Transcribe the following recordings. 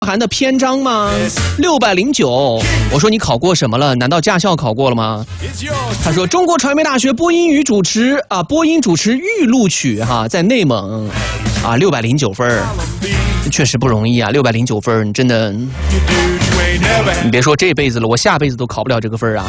韩的篇章吗？609。我说你考过什么了？难道驾校考过了吗？他说中国传媒大学播音主持预录取哈，在内蒙啊，609分，确实不容易啊，609分，你真的，你别说这辈子了，我下辈子都考不了这个分啊。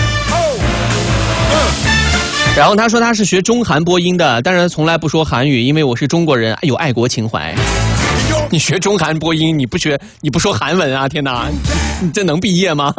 然后他说他是学中韩播音的，当然从来不说韩语，因为我是中国人，有爱国情怀。你学中韩播音，你不说韩文啊？天哪，你这能毕业吗？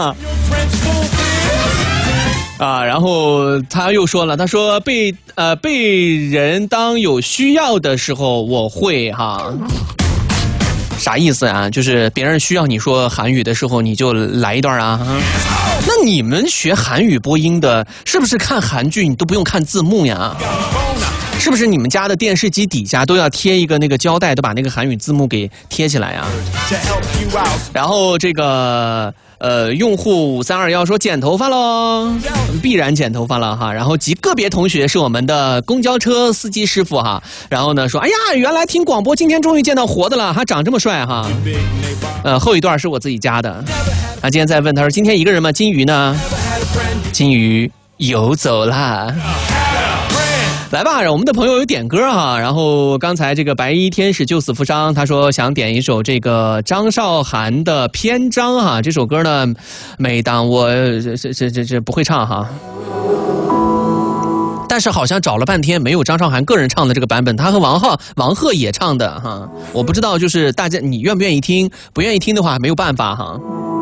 啊，然后他又说了，他说被人当有需要的时候，我会哈。啥意思啊？就是别人需要你说韩语的时候，你就来一段啊。那你们学韩语播音的，是不是看韩剧你都不用看字幕呀？是不是你们家的电视机底下都要贴一个那个胶带，都把那个韩语字幕给贴起来啊？然后这个用户5321说剪头发喽，必然剪头发了哈。然后及个别同学是我们的公交车司机师傅哈。然后呢说，哎呀，原来听广播，今天终于见到活的了，还长这么帅哈。后一段是我自己加的。他今天在问，他说今天一个人吗？金鱼呢？金鱼游走了。来吧，我们的朋友有点歌哈，然后刚才这个白衣天使救死扶伤，他说想点一首这个张韶涵的篇章哈，这首歌呢，每当我这不会唱哈，但是好像找了半天没有张韶涵个人唱的这个版本，他和王鹤也唱的哈，我不知道就是大家你愿不愿意听，不愿意听的话没有办法哈。